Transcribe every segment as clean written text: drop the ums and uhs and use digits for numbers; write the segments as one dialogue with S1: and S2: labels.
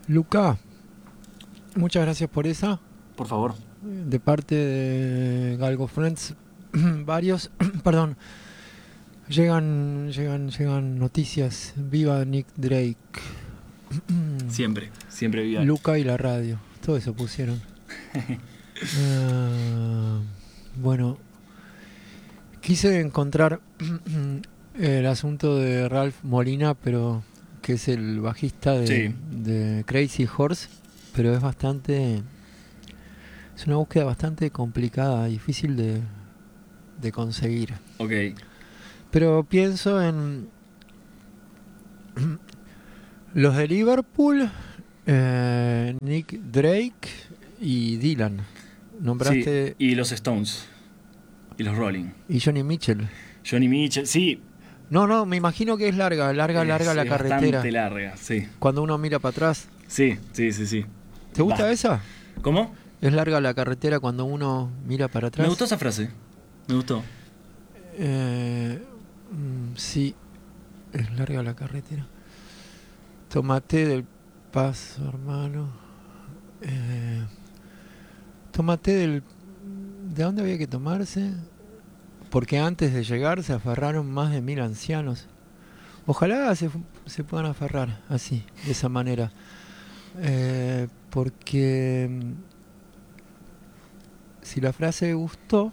S1: Luca, muchas gracias por esa.
S2: Por favor.
S1: De parte de Galgo Friends, varios, perdón, llegan noticias. Viva Nick Drake.
S2: Siempre viva.
S1: Luca y la radio, todo eso pusieron. Bueno, quise encontrar el asunto de Ralph Molina, pero que es el bajista de Crazy Horse, pero es una búsqueda bastante complicada, difícil de conseguir.
S2: Ok.
S1: Pero pienso en los de Liverpool, Nick Drake y Dylan. Nombraste.
S2: Sí, y los Stones. Y los Rolling.
S1: Y Johnny Mitchell.
S2: Johnny Mitchell, sí.
S1: No, me imagino que es larga la carretera.
S2: Bastante larga, sí.
S1: Cuando uno mira para atrás.
S2: Sí.
S1: ¿Te gusta esa?
S2: ¿Cómo?
S1: Es larga la carretera cuando uno mira para atrás.
S2: Me gustó esa frase. Me gustó.
S1: Sí, es larga la carretera. Tómate del paso, hermano. Tómate ¿de dónde había que tomarse? Porque antes de llegar se aferraron más de 1000 ancianos. Ojalá se puedan aferrar así, de esa manera. Porque si la frase gustó,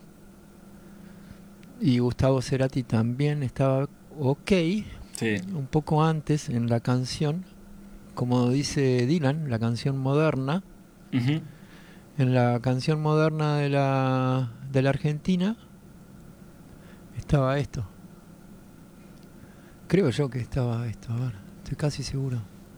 S1: y Gustavo Cerati también estaba ok,
S2: Sí.
S1: un poco antes en la canción, como dice Dylan, la canción moderna.
S2: Uh-huh.
S1: En la canción moderna de la Argentina estaba esto. Creo yo que estaba esto, a ver, estoy casi seguro.